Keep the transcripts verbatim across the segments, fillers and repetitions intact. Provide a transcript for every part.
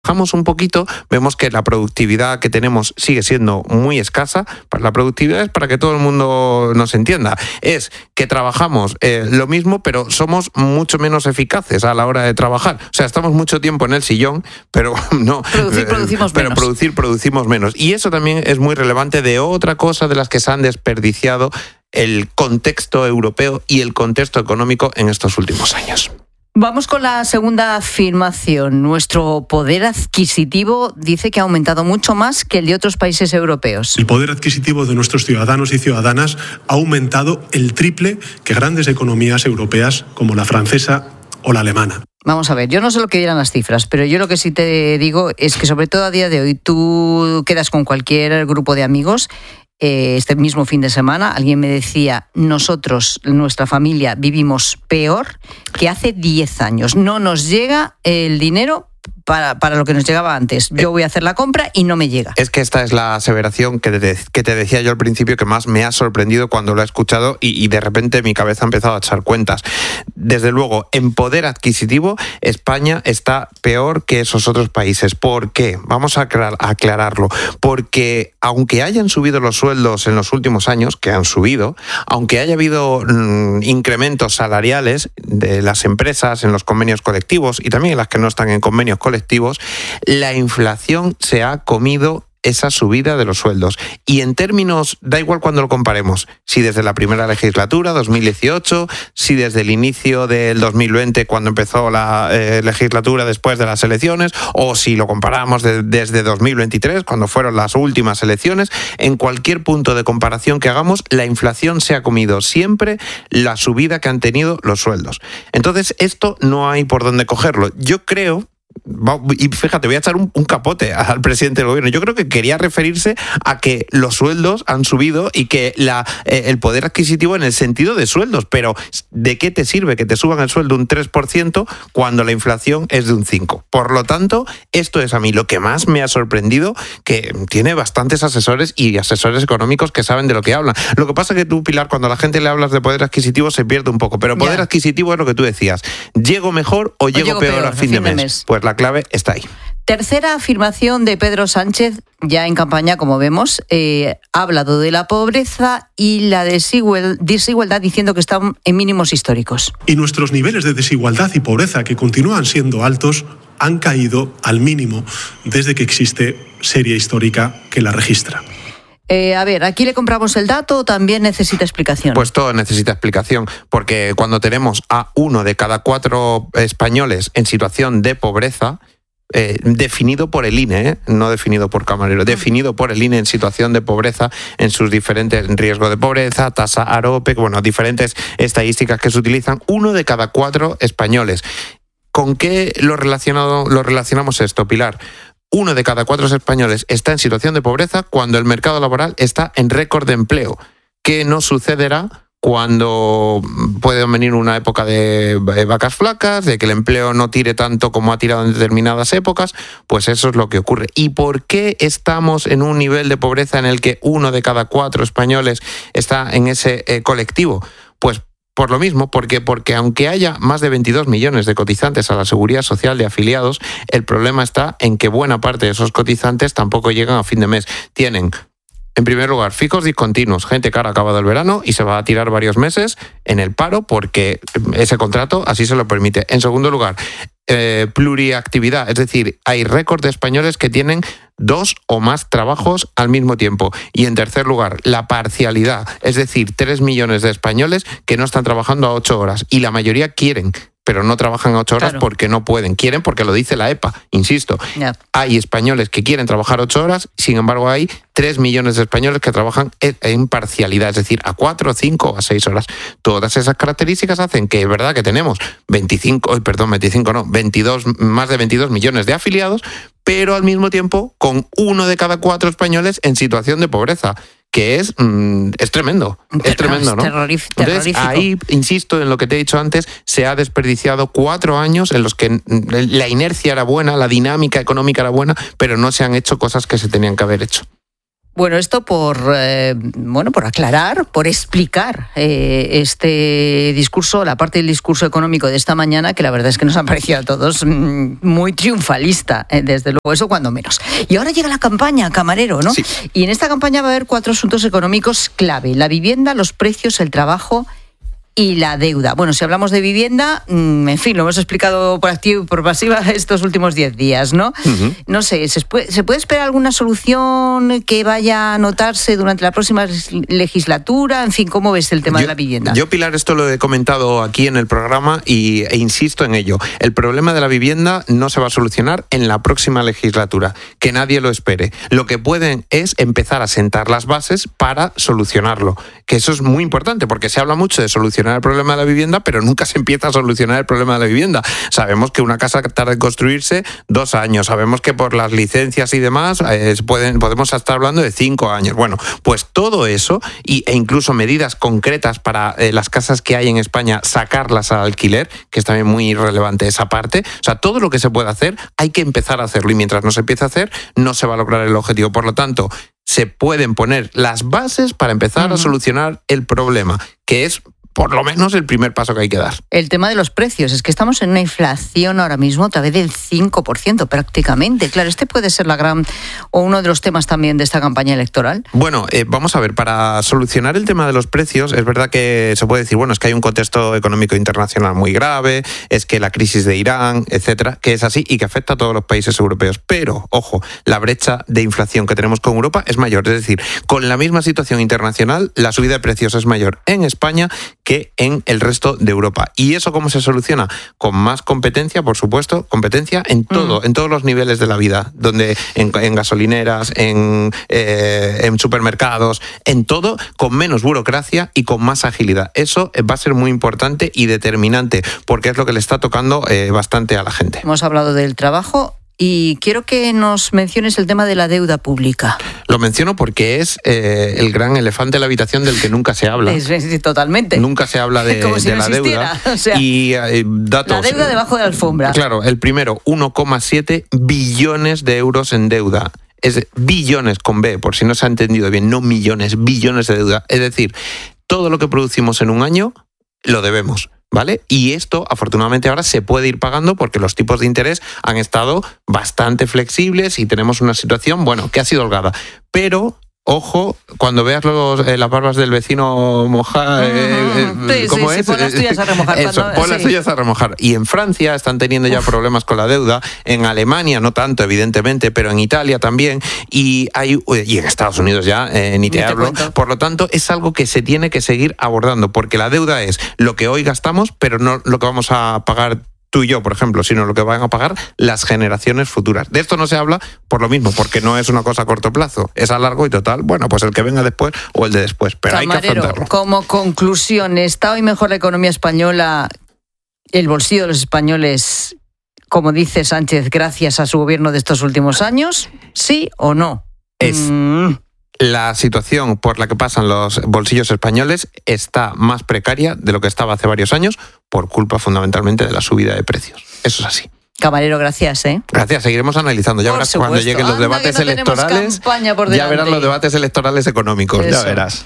bajamos un poquito, vemos que la productividad que tenemos sigue siendo muy escasa. La productividad es, para que todo el mundo nos entienda, es que trabajamos eh, lo mismo, pero somos mucho menos eficaces a la hora de trabajar. O sea, estamos mucho tiempo en el sillón, pero no... Producir, producimos pero menos. producir, producimos menos. Y eso también es muy relevante de otra cosa de las que se han desperdiciado el contexto europeo y el contexto económico en estos últimos años. Vamos con la segunda afirmación. Nuestro poder adquisitivo dice que ha aumentado mucho más que el de otros países europeos. El poder adquisitivo de nuestros ciudadanos y ciudadanas ha aumentado el triple que grandes economías europeas como la francesa o la alemana. Vamos a ver, yo no sé lo que dirán las cifras, pero yo lo que sí te digo es que sobre todo a día de hoy tú quedas con cualquier grupo de amigos. Este mismo fin de semana alguien me decía, nosotros, nuestra familia, vivimos peor que hace diez años. No nos llega el dinero para, para lo que nos llegaba antes. Yo voy a hacer la compra y no me llega. Es que esta es la aseveración que te, que te decía yo al principio, que más me ha sorprendido cuando lo he escuchado y, y de repente mi cabeza ha empezado a echar cuentas. Desde luego, en poder adquisitivo, España está peor que esos otros países. ¿Por qué? Vamos a aclarar, aclararlo. Porque aunque hayan subido los sueldos en los últimos años, que han subido, aunque haya habido mmm, incrementos salariales de las empresas en los convenios colectivos y también en las que no están en convenios colectivos, la inflación se ha comido esa subida de los sueldos. Y en términos, da igual cuando lo comparemos, si desde la primera legislatura, dos mil dieciocho, si desde el inicio del dos mil veinte, cuando empezó la eh, legislatura después de las elecciones, o si lo comparamos de, desde dos mil veintitrés, cuando fueron las últimas elecciones, en cualquier punto de comparación que hagamos, la inflación se ha comido siempre la subida que han tenido los sueldos. Entonces, esto no hay por dónde cogerlo. Yo creo... Y fíjate, voy a echar un, un capote al presidente del gobierno. Yo creo que quería referirse a que los sueldos han subido y que la, eh, el poder adquisitivo en el sentido de sueldos, pero ¿de qué te sirve que te suban el sueldo un tres por ciento cuando la inflación es de un cinco por ciento? Por lo tanto, esto es a mí lo que más me ha sorprendido, que tiene bastantes asesores y asesores económicos que saben de lo que hablan. Lo que pasa es que tú, Pilar, cuando a la gente le hablas de poder adquisitivo se pierde un poco, pero poder ya. adquisitivo es lo que tú decías. ¿Llego mejor o, o llego, llego peor, peor a fin, fin de, mes? de mes? Pues la clave está ahí. Tercera afirmación de Pedro Sánchez, ya en campaña, como vemos, eh, ha hablado de la pobreza y la desigual, desigualdad, diciendo que están en mínimos históricos. Y nuestros niveles de desigualdad y pobreza, que continúan siendo altos, han caído al mínimo desde que existe serie histórica que la registra. Eh, a ver, ¿aquí le compramos el dato o también necesita explicación? Pues todo necesita explicación, porque cuando tenemos a uno de cada cuatro españoles en situación de pobreza, eh, definido por el I N E, ¿eh? no definido por Camarero, definido por el I N E en situación de pobreza, en sus diferentes riesgos de pobreza, tasa AROPE, bueno, diferentes estadísticas que se utilizan, uno de cada cuatro españoles. ¿Con qué lo, relacionado, lo relacionamos esto, Pilar? Uno de cada cuatro españoles está en situación de pobreza cuando el mercado laboral está en récord de empleo. ¿Qué no sucederá cuando puede venir una época de vacas flacas, de que el empleo no tire tanto como ha tirado en determinadas épocas? Pues eso es lo que ocurre. ¿Y por qué estamos en un nivel de pobreza en el que uno de cada cuatro españoles está en ese eh, colectivo? Pues por lo mismo, porque, porque aunque haya más de veintidós millones de cotizantes a la Seguridad Social de afiliados, el problema está en que buena parte de esos cotizantes tampoco llegan a fin de mes. Tienen, en primer lugar, fijos discontinuos, gente que ahora ha acabado el verano y se va a tirar varios meses en el paro porque ese contrato así se lo permite. En segundo lugar, eh, pluriactividad, es decir, hay récord de españoles que tienen dos o más trabajos al mismo tiempo. Y en tercer lugar, la parcialidad, es decir, tres millones de españoles que no están trabajando a ocho horas y la mayoría quieren, pero no trabajan a ocho horas claro. porque no pueden. Quieren porque lo dice la E P A, insisto. Yeah. Hay españoles que quieren trabajar ocho horas, sin embargo hay tres millones de españoles que trabajan en parcialidad, es decir, a cuatro, cinco o a seis horas. Todas esas características hacen que es verdad que tenemos veinticinco, perdón, veinticinco no, veintidós, más de veintidós millones de afiliados, pero al mismo tiempo con uno de cada cuatro españoles en situación de pobreza, que es, mmm, es tremendo, es tremendo, ¿no? Terroríf- Entonces, ahí, insisto en lo que te he dicho antes, se ha desperdiciado cuatro años en los que la inercia era buena, la dinámica económica era buena, pero no se han hecho cosas que se tenían que haber hecho. Bueno, esto por eh, bueno por aclarar, por explicar eh, este discurso, la parte del discurso económico de esta mañana, que la verdad es que nos ha parecido a todos mmm, muy triunfalista, eh, desde luego, eso cuando menos. Y ahora llega la campaña, Camarero, ¿no? Sí. Y en esta campaña va a haber cuatro asuntos económicos clave: la vivienda, los precios, el trabajo y la deuda. Bueno, si hablamos de vivienda, en fin, lo hemos explicado por activa y por pasiva estos últimos diez días, ¿no? Uh-huh. No sé, ¿se puede, ¿se puede esperar alguna solución que vaya a notarse durante la próxima legislatura? En fin, ¿cómo ves el tema yo, de la vivienda? Yo, Pilar, esto lo he comentado aquí en el programa y, e insisto en ello. El problema de la vivienda no se va a solucionar en la próxima legislatura. Que nadie lo espere. Lo que pueden es empezar a sentar las bases para solucionarlo. Que eso es muy importante, porque se habla mucho de solucionar el problema de la vivienda, pero nunca se empieza a solucionar el problema de la vivienda. Sabemos que una casa tarda en construirse dos años, sabemos que por las licencias y demás eh, pueden, podemos estar hablando de cinco años. Bueno, pues todo eso y, e incluso medidas concretas para eh, las casas que hay en España, sacarlas al alquiler, que es también muy relevante esa parte. O sea, todo lo que se puede hacer, hay que empezar a hacerlo, y mientras no se empiece a hacer, no se va a lograr el objetivo. Por lo tanto, se pueden poner las bases para empezar uh-huh. a solucionar el problema, que es por lo menos el primer paso que hay que dar. El tema de los precios, es que estamos en una inflación ahora mismo tal vez del cinco por ciento prácticamente. Claro, este puede ser la gran o uno de los temas también de esta campaña electoral. Bueno, eh, vamos a ver, para solucionar el tema de los precios, es verdad que se puede decir, bueno, es que hay un contexto económico internacional muy grave, es que la crisis de Irán, etcétera, que es así y que afecta a todos los países europeos. Pero, ojo, la brecha de inflación que tenemos con Europa es mayor. Es decir, con la misma situación internacional, la subida de precios es mayor en España que en el resto de Europa. ¿Y eso cómo se soluciona? Con más competencia, por supuesto, competencia en todo, mm. en todos los niveles de la vida, donde en, en gasolineras, en, eh, en supermercados, en todo, con menos burocracia y con más agilidad. Eso va a ser muy importante y determinante, porque es lo que le está tocando eh, bastante a la gente. Hemos hablado del trabajo y quiero que nos menciones el tema de la deuda pública. Lo menciono porque es eh, el gran elefante en la habitación del que nunca se habla. Es, es, totalmente. Nunca se habla de, Como si de no la deuda. O sea, y eh, datos. La deuda debajo de la alfombra. Claro, el primero, uno coma siete billones de euros en deuda. Es billones con B, por si no se ha entendido bien, no millones, billones de deuda. Es decir, todo lo que producimos en un año lo debemos. ¿Vale? Y esto, afortunadamente, ahora se puede ir pagando porque los tipos de interés han estado bastante flexibles y tenemos una situación, bueno, que ha sido holgada. Pero, ojo, cuando veas los, eh, las barbas del vecino mojar, eh, sí, ¿cómo sí, es? Sí, pon las tuyas a remojar. Eso, cuando, pon sí. las tuyas a remojar. Y en Francia están teniendo ya Uf. problemas con la deuda, en Alemania no tanto, evidentemente, pero en Italia también, y hay y en Estados Unidos ya, eh, ni te, te hablo. Cuento. Por lo tanto, es algo que se tiene que seguir abordando, porque la deuda es lo que hoy gastamos, pero no lo que vamos a pagar tú y yo, por ejemplo, sino lo que van a pagar las generaciones futuras. De esto no se habla por lo mismo, porque no es una cosa a corto plazo, es a largo y total, bueno, pues el que venga después o el de después, pero Camarero, hay que afrontarlo. Como conclusión, ¿está hoy mejor la economía española, el bolsillo de los españoles, como dice Sánchez, gracias a su gobierno de estos últimos años? ¿Sí o no? Es... Mm. La situación por la que pasan los bolsillos españoles está más precaria de lo que estaba hace varios años por culpa fundamentalmente de la subida de precios. Eso es así. Camarero, gracias, ¿eh? Gracias, seguiremos analizando. Ya por verás supuesto. cuando lleguen los Anda, debates que no electorales. Por ya verás los debates electorales económicos, Eso. ya verás.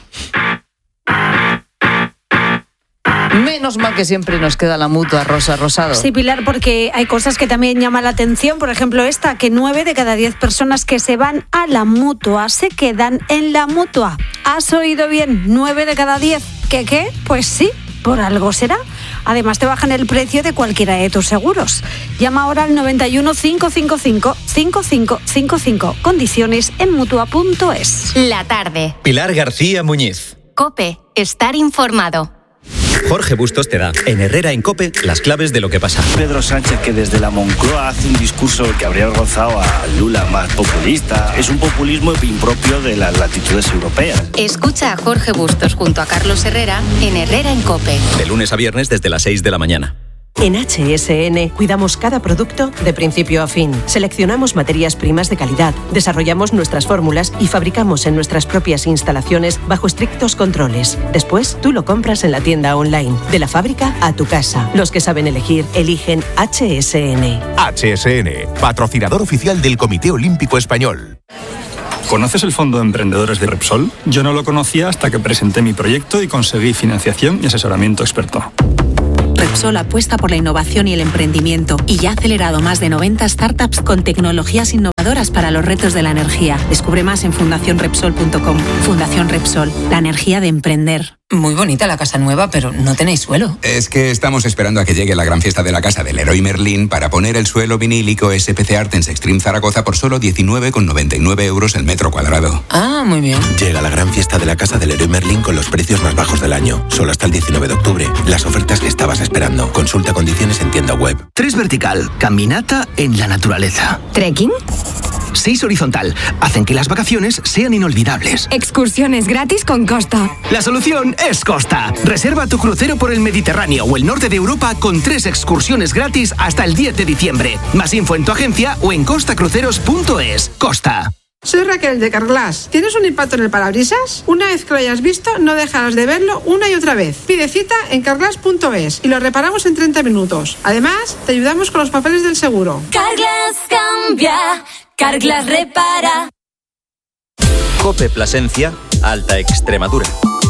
Menos mal que siempre nos queda la mutua, Rosa Rosado. Sí, Pilar, porque hay cosas que también llaman la atención. Por ejemplo, esta, que nueve de cada diez personas que se van a la mutua se quedan en la mutua. ¿Has oído bien? nueve de cada diez. ¿Qué qué? Pues sí, por algo será. Además, te bajan el precio de cualquiera de tus seguros. Llama ahora al noventa y uno, cinco cinco cinco, cinco cinco cinco cinco. Condiciones en mutua punto es. La tarde. Pilar García Muñiz. COPE. Estar informado. Jorge Bustos te da, en Herrera en COPE, las claves de lo que pasa. Pedro Sánchez, que desde la Moncloa hace un discurso que habría avergonzado a Lula, más populista. Es un populismo impropio de las latitudes europeas. Escucha a Jorge Bustos junto a Carlos Herrera en Herrera en COPE. De lunes a viernes desde las seis de la mañana. En H S N cuidamos cada producto de principio a fin. Seleccionamos materias primas de calidad, desarrollamos nuestras fórmulas y fabricamos en nuestras propias instalaciones bajo estrictos controles. Después, tú lo compras en la tienda online, de la fábrica a tu casa. Los que saben elegir, eligen H S N. H S N, patrocinador oficial del Comité Olímpico Español. ¿Conoces el Fondo de Emprendedores de Repsol? Yo no lo conocía hasta que presenté mi proyecto y conseguí financiación y asesoramiento experto. Repsol apuesta por la innovación y el emprendimiento y ya ha acelerado más de noventa startups con tecnologías innovadoras para los retos de la energía. Descubre más en fundación repsol punto com. Fundación Repsol, la energía de emprender. Muy bonita la casa nueva, pero no tenéis suelo. Es que estamos esperando a que llegue la gran fiesta de la casa del Leroy Merlin para poner el suelo vinílico S P C Artens Extreme Zaragoza por solo diecinueve con noventa y nueve euros el metro cuadrado. Ah, muy bien. Llega la gran fiesta de la casa del Leroy Merlin con los precios más bajos del año. Solo hasta el diecinueve de octubre. Las ofertas que estabas esperando. Consulta condiciones en tienda web. tres vertical. Caminata en la naturaleza. ¿Trekking? seis horizontal. Hacen que las vacaciones sean inolvidables. Excursiones gratis con Costa. La solución es Costa. Reserva tu crucero por el Mediterráneo o el norte de Europa con tres excursiones gratis hasta el diez de diciembre. Más info en tu agencia o en costa cruceros punto es. Costa. Soy Raquel de Carglass. ¿Tienes un impacto en el parabrisas? Una vez que lo hayas visto, no dejarás de verlo una y otra vez. Pide cita en carglass punto es y lo reparamos en treinta minutos. Además, te ayudamos con los papeles del seguro. Carglass cambia, Carglass repara. COPE Plasencia, Alta Extremadura.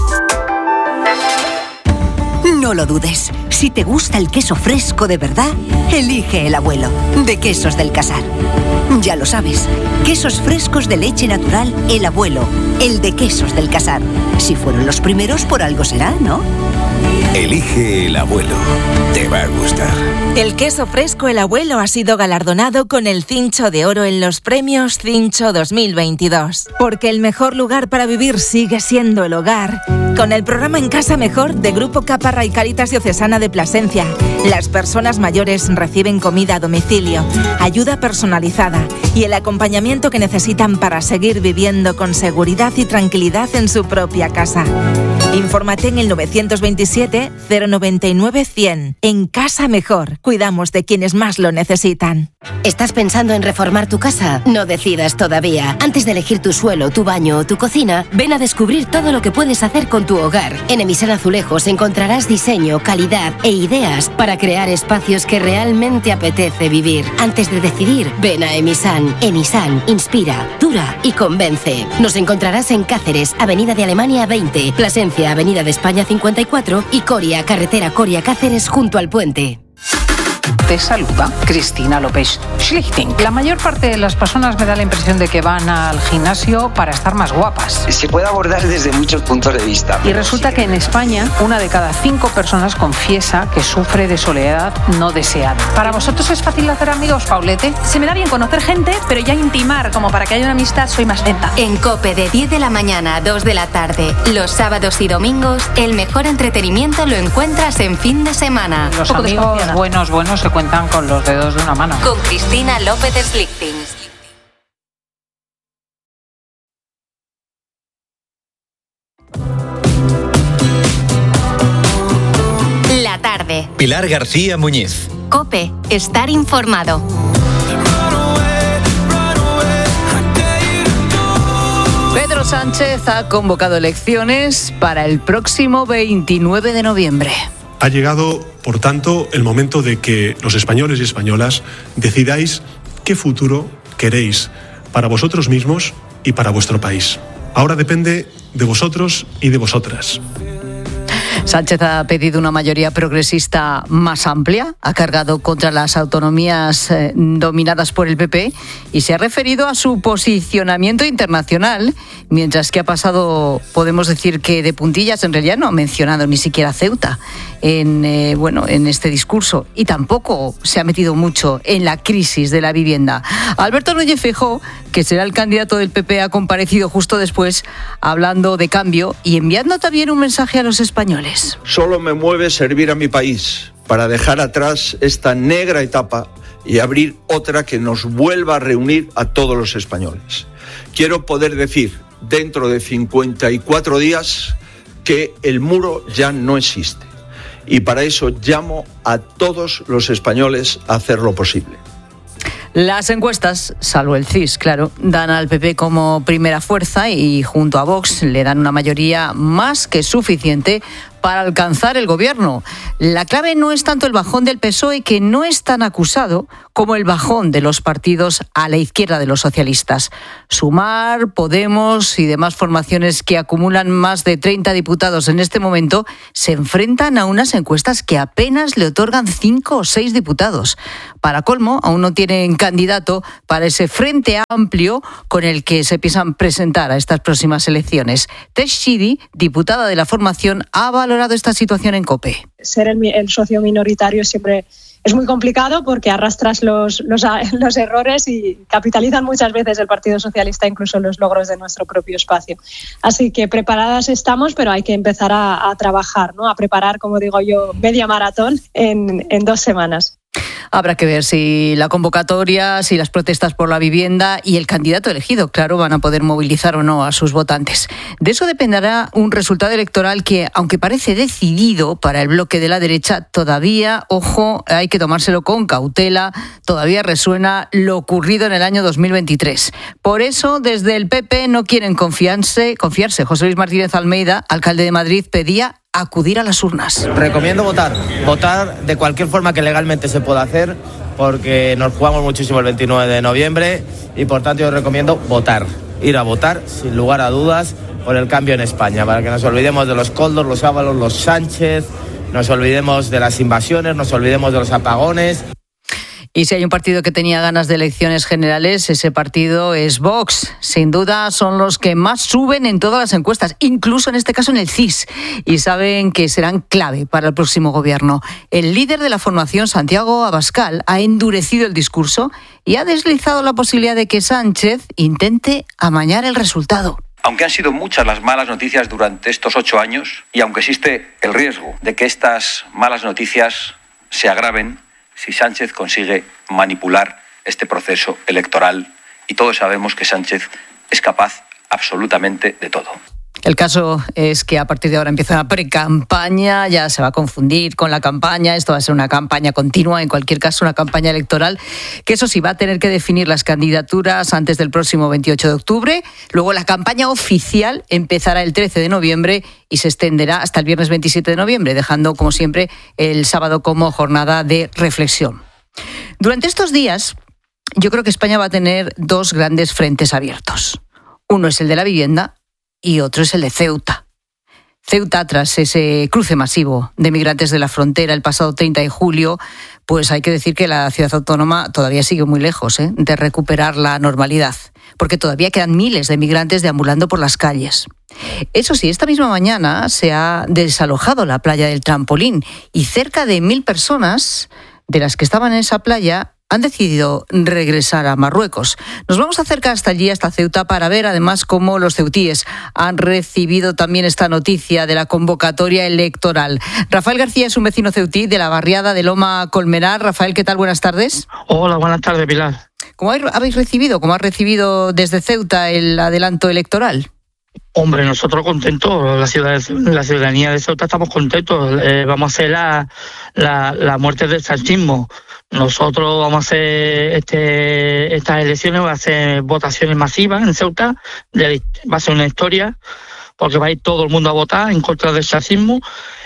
No lo dudes. Si te gusta el queso fresco de verdad, elige el abuelo, de Quesos del Casar. Ya lo sabes, quesos frescos de leche natural, el abuelo, el de Quesos del Casar. Si fueron los primeros, por algo será, ¿no? Elige el abuelo. Te va a gustar. El queso fresco El Abuelo ha sido galardonado con el Cincho de Oro en los premios Cincho dos mil veintidós. Porque el mejor lugar para vivir sigue siendo el hogar. Con el programa En Casa Mejor de Grupo Caparra y Cáritas Diocesana de Plasencia, las personas mayores reciben comida a domicilio, ayuda personalizada y el acompañamiento que necesitan para seguir viviendo con seguridad y tranquilidad en su propia casa. Infórmate en el nueve dos siete, cero nueve nueve, cien. En Casa Mejor, cuidamos de quienes más lo necesitan. ¿Estás pensando en reformar tu casa? No decidas todavía. Antes de elegir tu suelo, tu baño o tu cocina, ven a descubrir todo lo que puedes hacer con tu hogar. En Emisan Azulejos encontrarás diseño, calidad e ideas para crear espacios que realmente apetece vivir. Antes de decidir, ven a Emisan. Emisan inspira, dura y convence. Nos encontrarás en Cáceres, Avenida de Alemania veinte, Plasencia, Avenida de España cincuenta y cuatro y Coria, carretera Coria Cáceres junto al puente. Te saluda Cristina López Schlichting. La mayor parte de las personas me da la impresión de que van al gimnasio para estar más guapas. Se puede abordar desde muchos puntos de vista. Y resulta que en España una de cada cinco personas confiesa que sufre de soledad no deseada. ¿Para vosotros es fácil hacer amigos, Paulete? Se me da bien conocer gente, pero ya intimar como para que haya una amistad soy más lenta. En COPE de diez de la mañana a dos de la tarde, los sábados y domingos, el mejor entretenimiento lo encuentras en fin de semana. Los amigos buenos, buenos se cuentan con los dedos de una mano. Con Cristina López Schlichting. La tarde. Pilar García Muñiz. COPE, estar informado. Pedro Sánchez ha convocado elecciones para el próximo veintinueve de noviembre. Ha llegado, por tanto, el momento de que los españoles y españolas decidáis qué futuro queréis para vosotros mismos y para vuestro país. Ahora depende de vosotros y de vosotras. Sánchez ha pedido una mayoría progresista más amplia, ha cargado contra las autonomías eh, dominadas por el P P y se ha referido a su posicionamiento internacional, mientras que ha pasado, podemos decir que de puntillas, en realidad no ha mencionado ni siquiera Ceuta en, eh, bueno, en este discurso, y tampoco se ha metido mucho en la crisis de la vivienda. Alberto Núñez Feijóo, que será el candidato del P P, ha comparecido justo después hablando de cambio y enviando también un mensaje a los españoles. Solo me mueve servir a mi país para dejar atrás esta negra etapa y abrir otra que nos vuelva a reunir a todos los españoles. Quiero poder decir dentro de cincuenta y cuatro días que el muro ya no existe y para eso llamo a todos los españoles a hacer lo posible. Las encuestas, salvo el C I S, claro, dan al P P como primera fuerza y junto a Vox le dan una mayoría más que suficiente para alcanzar el gobierno. La clave no es tanto el bajón del P S O E, que no es tan acusado, como el bajón de los partidos a la izquierda de los socialistas. Sumar, Podemos y demás formaciones que acumulan más de treinta diputados en este momento se enfrentan a unas encuestas que apenas le otorgan cinco o seis diputados. Para colmo, aún no tienen candidato para ese frente amplio con el que se piensan presentar a estas próximas elecciones. Teix Chidi, diputada de la formación, ha valorado esta situación en COPE. Ser el, el socio minoritario siempre es muy complicado porque arrastras los, los, los errores y capitalizan muchas veces el Partido Socialista incluso los logros de nuestro propio espacio. Así que preparadas estamos, pero hay que empezar a, a trabajar, ¿no? A preparar, como digo yo, media maratón en, en dos semanas. Habrá que ver si la convocatoria, si las protestas por la vivienda y el candidato elegido, claro, van a poder movilizar o no a sus votantes. De eso dependerá un resultado electoral que, aunque parece decidido para el bloque de la derecha, todavía, ojo, hay que tomárselo con cautela, todavía resuena lo ocurrido en el año dos mil veintitrés. Por eso, desde el P P no quieren confiarse, confiarse. José Luis Martínez Almeida, alcalde de Madrid, pedía acudir a las urnas. Recomiendo votar, votar de cualquier forma que legalmente se pueda hacer, porque nos jugamos muchísimo el veintinueve de noviembre y por tanto yo recomiendo votar, ir a votar sin lugar a dudas por el cambio en España, para que nos olvidemos de los Koldos, los Ábalos, los Sánchez, nos olvidemos de las invasiones, nos olvidemos de los apagones. Y si hay un partido que tenía ganas de elecciones generales, ese partido es Vox. Sin duda son los que más suben en todas las encuestas, incluso en este caso en el C I S, y saben que serán clave para el próximo gobierno. El líder de la formación, Santiago Abascal, ha endurecido el discurso y ha deslizado la posibilidad de que Sánchez intente amañar el resultado. Aunque han sido muchas las malas noticias durante estos ocho años y aunque existe el riesgo de que estas malas noticias se agraven si Sánchez consigue manipular este proceso electoral, y todos sabemos que Sánchez es capaz absolutamente de todo. El caso es que a partir de ahora empieza una pre-campaña, ya se va a confundir con la campaña, esto va a ser una campaña continua, en cualquier caso una campaña electoral, que eso sí va a tener que definir las candidaturas antes del próximo veintiocho de octubre, luego la campaña oficial empezará el trece de noviembre y se extenderá hasta el viernes veintisiete de noviembre, dejando como siempre el sábado como jornada de reflexión. Durante estos días yo creo que España va a tener dos grandes frentes abiertos. Uno es el de la vivienda y otro es el de Ceuta. Ceuta, tras ese cruce masivo de migrantes de la frontera el pasado treinta de julio, pues hay que decir que la ciudad autónoma todavía sigue muy lejos ¿eh? de recuperar la normalidad, porque todavía quedan miles de migrantes deambulando por las calles. Eso sí, esta misma mañana se ha desalojado la playa del Trampolín y cerca de mil personas de las que estaban en esa playa han decidido regresar a Marruecos. Nos vamos a acercar hasta allí, hasta Ceuta, para ver además cómo los ceutíes han recibido también esta noticia de la convocatoria electoral. Rafael García es un vecino ceutí de la barriada de Loma Colmenar. Rafael, ¿qué tal? Buenas tardes. Hola, buenas tardes, Pilar. ¿Cómo habéis recibido, cómo ha recibido desde Ceuta el adelanto electoral? Hombre, nosotros contentos, la, ciudad, la ciudadanía de Ceuta estamos contentos. Eh, vamos a hacer la, la, la muerte del sanchismo. Nosotros vamos a hacer este, estas elecciones, va a hacer votaciones masivas en Ceuta, de, va a ser una historia, porque va a ir todo el mundo a votar en contra del sanchismo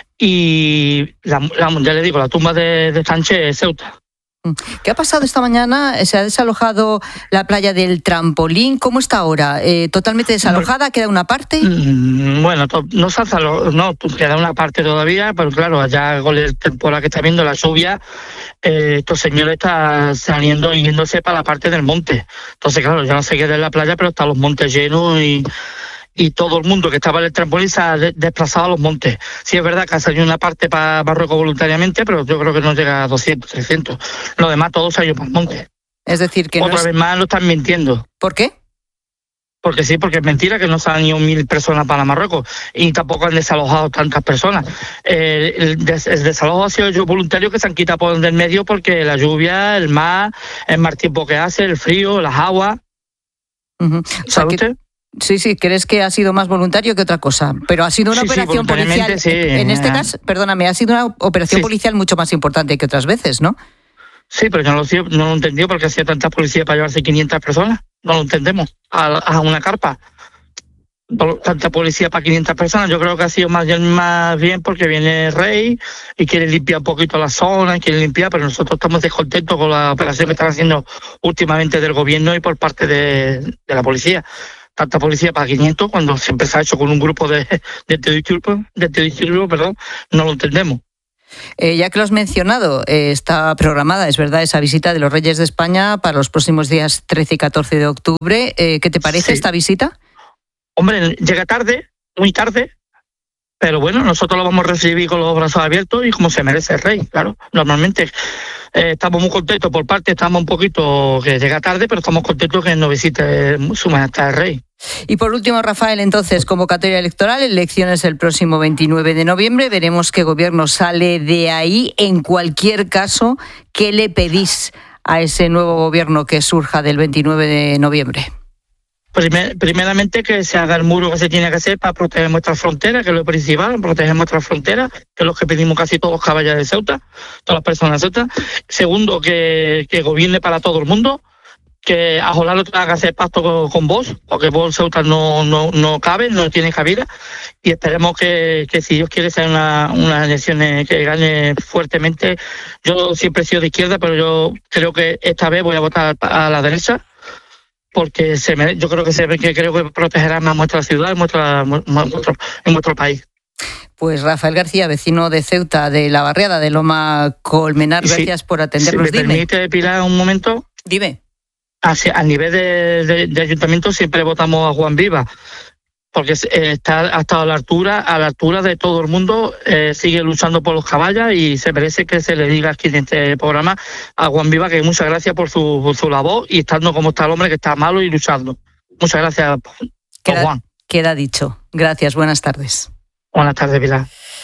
y la, la, ya le digo, la tumba de, de Sánchez es Ceuta. ¿Qué ha pasado esta mañana? ¿Se ha desalojado la playa del Trampolín? ¿Cómo está ahora? Eh, ¿Totalmente desalojada? ¿Queda una parte? Bueno, no se ha desalojado, no, queda una parte todavía, pero claro, allá con el temporal que está viendo, la lluvia, eh, estos señores están saliendo y yéndose para la parte del monte. Entonces, claro, ya no se queda en la playa, pero están los montes llenos y... y todo el mundo que estaba en el trampolín se ha de- desplazado a los montes. Sí es verdad que ha salido una parte para Marruecos voluntariamente, pero yo creo que no llega a doscientos, trescientos. Lo demás todo se ha ido para el monte. Es decir, que Otra no es... vez más lo están mintiendo. ¿Por qué? Porque sí, porque es mentira que no se han ido mil personas para Marruecos y tampoco han desalojado tantas personas. Eh, el, des- el desalojo ha sido yo voluntario que se han quitado por del medio porque la lluvia, el mar, el mal tiempo que hace, el frío, las aguas. Uh-huh. ¿Sabe usted? Sí, sí, crees que ha sido más voluntario que otra cosa, pero ha sido una Sí, sí, operación policial. voluntariamente, sí. En este caso, perdóname, ha sido una operación Sí. policial mucho más importante que otras veces, ¿no? Sí, pero yo no lo, sé, no lo entendí porque hacía tanta policía para llevarse quinientas personas. No lo entendemos. A, a una carpa. tanta policía para quinientas personas. Yo creo que ha sido más bien, más bien porque viene el rey y quiere limpiar un poquito la zona, quiere limpiar, pero nosotros estamos descontentos con la operación que están haciendo últimamente del gobierno y por parte de, de la policía. Tanta policía para quinientos cuando siempre se ha hecho con un grupo de, de antidisturbios, de antidisturbios, perdón, no lo entendemos. Eh, ya que lo has mencionado, eh, está programada, es verdad, esa visita de los Reyes de España para los próximos días trece y catorce de octubre. Eh, ¿Qué te parece sí. esta visita? Hombre, llega tarde, muy tarde, pero bueno, nosotros lo vamos a recibir con los brazos abiertos y como se merece el rey, claro. Normalmente eh, estamos muy contentos por parte, estamos un poquito que llega tarde, pero estamos contentos que nos visite su majestad el rey. Y por último, Rafael, entonces, convocatoria electoral, elecciones el próximo veintinueve de noviembre, veremos qué gobierno sale de ahí. En cualquier caso, ¿qué le pedís a ese nuevo gobierno que surja del veintinueve de noviembre? Primer, primeramente que se haga el muro que se tiene que hacer para proteger nuestras fronteras, que es lo principal, proteger nuestras fronteras, que es lo que pedimos casi todos los caballeros de Ceuta, todas las personas de Ceuta. Segundo, que, que gobierne para todo el mundo, que a Jolá no tenga que hacer pacto con, con vos, porque vos Ceuta no, no, no cabe, no tiene cabida, y esperemos que, que si Dios quiere sean una, unas elecciones que gane fuertemente. Yo siempre he sido de izquierda, pero yo creo que esta vez voy a votar a la derecha, porque se me, yo creo que se que creo que protegerá más nuestra ciudad y nuestra, nuestro, en nuestro país. Pues Rafael García, vecino de Ceuta, de la barriada de Loma Colmenar, gracias sí, por atendernos. Si me Dime. permite, Pilar, un momento. Dime. Hacia, al nivel de, de, de ayuntamiento siempre votamos a Juan Viva, porque está, ha estado a la altura, a la altura de todo el mundo, eh, sigue luchando por los caballos y se merece que se le diga aquí en este programa a Juan Viva que muchas gracias por su, por su labor y estando como está el hombre que está malo y luchando. Muchas gracias, queda, Juan. Queda dicho. Gracias, buenas tardes. Buenas tardes, Pilar.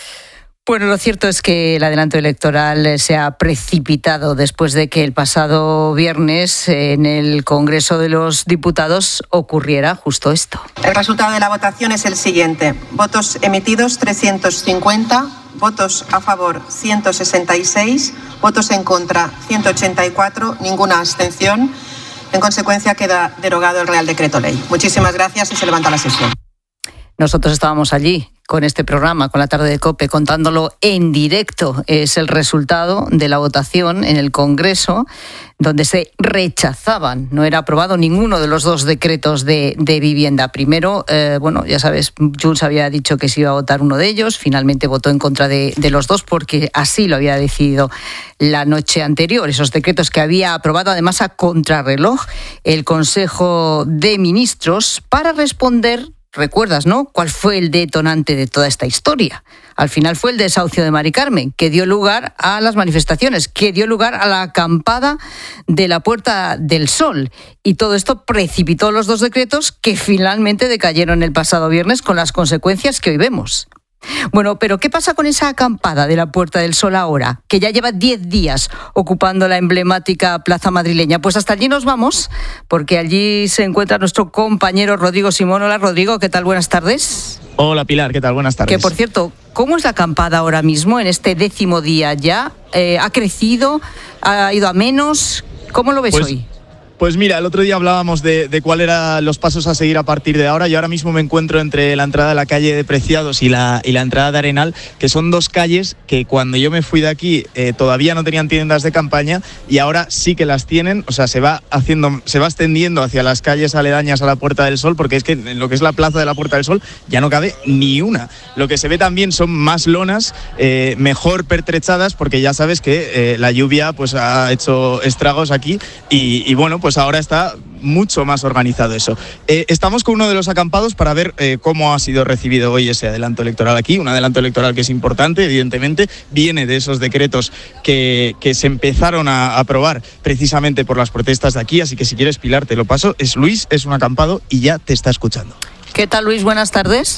Bueno, lo cierto es que el adelanto electoral se ha precipitado después de que el pasado viernes en el Congreso de los Diputados ocurriera justo esto. El resultado de la votación es el siguiente. Votos emitidos trescientos cincuenta, votos a favor ciento sesenta y seis, votos en contra ciento ochenta y cuatro, ninguna abstención. En consecuencia queda derogado el Real Decreto Ley. Muchísimas gracias y se levanta la sesión. Nosotros estábamos allí con este programa, con la tarde de COPE, contándolo en directo. Es el resultado de la votación en el Congreso, donde se rechazaban, no era aprobado ninguno de los dos decretos de, de vivienda. Primero, eh, bueno, ya sabes, Junts había dicho que se iba a votar uno de ellos, finalmente votó en contra de, de los dos porque así lo había decidido la noche anterior. Esos decretos que había aprobado además a contrarreloj el Consejo de Ministros para responder. ¿Recuerdas, no? ¿Cuál fue el detonante de toda esta historia? Al final fue el desahucio de Mari Carmen, que dio lugar a las manifestaciones, que dio lugar a la acampada de la Puerta del Sol. Y todo esto precipitó los dos decretos que finalmente decayeron el pasado viernes con las consecuencias que hoy vemos. Bueno, pero ¿qué pasa con esa acampada de la Puerta del Sol ahora, que ya lleva diez días ocupando la emblemática plaza madrileña? Pues hasta allí nos vamos, porque allí se encuentra nuestro compañero Rodrigo Simón. Hola, Rodrigo, ¿qué tal? Buenas tardes. Hola, Pilar, ¿qué tal? Buenas tardes. Que, por cierto, ¿cómo es la acampada ahora mismo, en este décimo día ya? Eh, ¿Ha crecido? ¿Ha ido a menos? ¿Cómo lo ves pues... hoy? Pues mira, el otro día hablábamos de, de cuáles eran los pasos a seguir a partir de ahora y ahora mismo me encuentro entre la entrada de la calle de Preciados y la, y la entrada de Arenal, que son dos calles que cuando yo me fui de aquí eh, todavía no tenían tiendas de campaña y ahora sí que las tienen. O sea, se va haciendo, se va extendiendo hacia las calles aledañas a la Puerta del Sol, porque es que en lo que es la plaza de la Puerta del Sol ya no cabe ni una. Lo que se ve también son más lonas, eh, mejor pertrechadas, porque ya sabes que eh, la lluvia pues ha hecho estragos aquí y, y bueno, pues ahora está mucho más organizado eso. Eh, estamos con uno de los acampados para ver eh, cómo ha sido recibido hoy ese adelanto electoral aquí, un adelanto electoral que es importante, evidentemente, viene de esos decretos que, que se empezaron a aprobar precisamente por las protestas de aquí, así que si quieres, Pilar, te lo paso. Es Luis, es un acampado y ya te está escuchando. ¿Qué tal, Luis? Buenas tardes.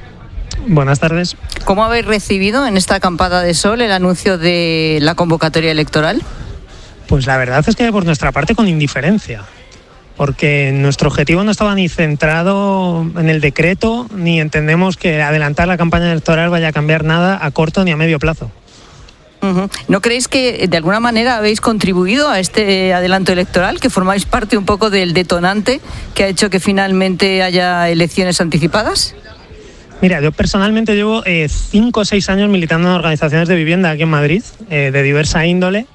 Buenas tardes. ¿Cómo habéis recibido en esta acampada de sol el anuncio de la convocatoria electoral? Pues la verdad es que por nuestra parte con indiferencia, porque nuestro objetivo no estaba ni centrado en el decreto, ni entendemos que adelantar la campaña electoral vaya a cambiar nada a corto ni a medio plazo. Uh-huh. ¿No creéis que de alguna manera habéis contribuido a este adelanto electoral, que formáis parte un poco del detonante que ha hecho que finalmente haya elecciones anticipadas? Mira, yo personalmente llevo eh, cinco o seis años militando en organizaciones de vivienda aquí en Madrid, eh, de diversa índole.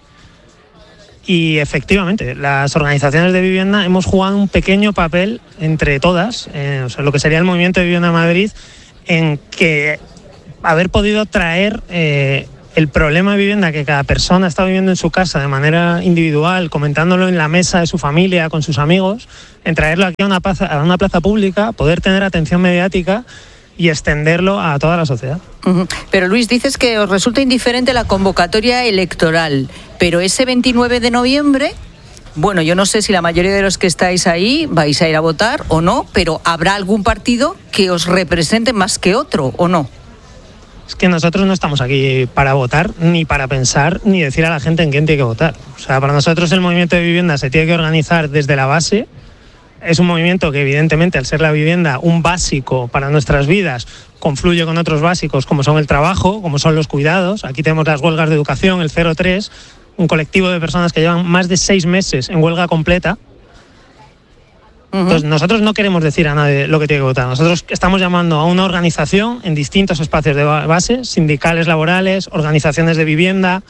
Y efectivamente, las organizaciones de vivienda hemos jugado un pequeño papel entre todas, eh, o sea, lo que sería el Movimiento de Vivienda Madrid, en que haber podido traer eh, el problema de vivienda que cada persona está viviendo en su casa de manera individual, comentándolo en la mesa de su familia, con sus amigos, en traerlo aquí a una plaza, a una plaza pública, poder tener atención mediática y extenderlo a toda la sociedad. Uh-huh. Pero Luis, dices que os resulta indiferente la convocatoria electoral, pero ese veintinueve de noviembre, bueno, yo no sé si la mayoría de los que estáis ahí vais a ir a votar o no, pero ¿habrá algún partido que os represente más que otro o no? Es que nosotros no estamos aquí para votar, ni para pensar, ni decir a la gente en quién tiene que votar. O sea, para nosotros el movimiento de vivienda se tiene que organizar desde la base. Es un movimiento que evidentemente, al ser la vivienda un básico para nuestras vidas, confluye con otros básicos como son el trabajo, como son los cuidados. Aquí tenemos las huelgas de educación, el cero tres, un colectivo de personas que llevan más de seis meses en huelga completa. Uh-huh. Entonces nosotros no queremos decir a nadie lo que tiene que votar. Nosotros estamos llamando a una organización en distintos espacios de base, sindicales, laborales, organizaciones de vivienda,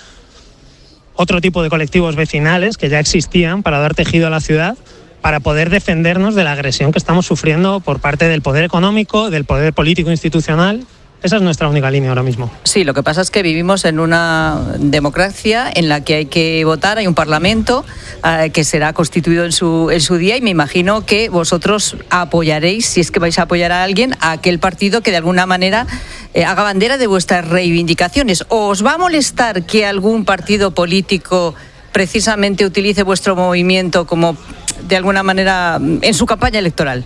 otro tipo de colectivos vecinales que ya existían para dar tejido a la ciudad, para poder defendernos de la agresión que estamos sufriendo por parte del poder económico, del poder político institucional. Esa es nuestra única línea ahora mismo. Sí, lo que pasa es que vivimos en una democracia en la que hay que votar, hay un parlamento eh, que será constituido en su, en su día, y me imagino que vosotros apoyaréis, si es que vais a apoyar a alguien, a aquel partido que de alguna manera eh, haga bandera de vuestras reivindicaciones. ¿O os va a molestar que algún partido político precisamente utilice vuestro movimiento como, de alguna manera, en su campaña electoral?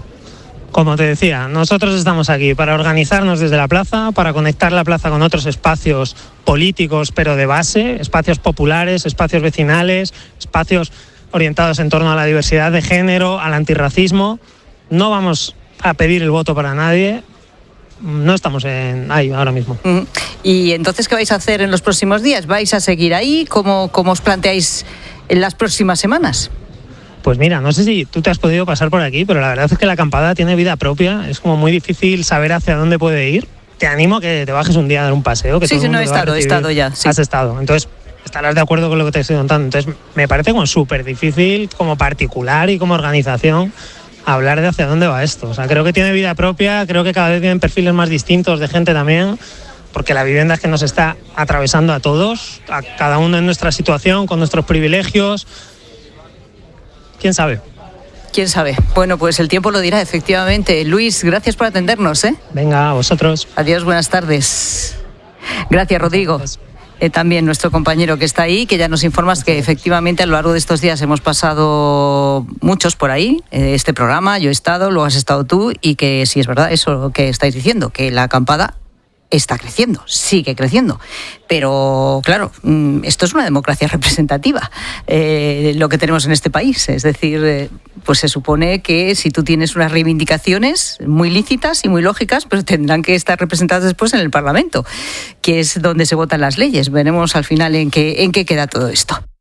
Como te decía, nosotros estamos aquí para organizarnos desde la plaza, para conectar la plaza con otros espacios políticos, pero de base, espacios populares, espacios vecinales, espacios orientados en torno a la diversidad de género, al antirracismo. No vamos a pedir el voto para nadie. No estamos en ahí ahora mismo. ¿Y entonces qué vais a hacer en los próximos días? ¿Vais a seguir ahí? ¿Cómo, cómo os planteáis en las próximas semanas? Pues mira, no sé si tú te has podido pasar por aquí, pero la verdad es que la acampada tiene vida propia. Es como muy difícil saber hacia dónde puede ir. Te animo a que te bajes un día a dar un paseo. Que sí, todo sí, el no he mundo estado, he estado ya. Sí. Has estado. Entonces, estarás de acuerdo con lo que te estoy contando. Entonces, me parece como súper difícil, como particular y como organización, hablar de hacia dónde va esto. O sea, creo que tiene vida propia, creo que cada vez tienen perfiles más distintos de gente también, porque la vivienda es que nos está atravesando a todos, a cada uno en nuestra situación, con nuestros privilegios. ¿Quién sabe? ¿Quién sabe? Bueno, pues el tiempo lo dirá, efectivamente. Luis, gracias por atendernos, ¿eh? Venga, a vosotros. Adiós, buenas tardes. Gracias, Rodrigo. Eh, también nuestro compañero que está ahí, que ya nos informas que efectivamente a lo largo de estos días hemos pasado muchos por ahí, eh, este programa, yo he estado, lo has estado tú, y que sí es verdad eso que estáis diciendo, que la acampada está creciendo, sigue creciendo. Pero, claro, esto es una democracia representativa, eh, lo que tenemos en este país. Es decir, eh, pues se supone que si tú tienes unas reivindicaciones muy lícitas y muy lógicas, pues tendrán que estar representadas después en el Parlamento, que es donde se votan las leyes. Veremos al final en qué, en qué queda todo esto.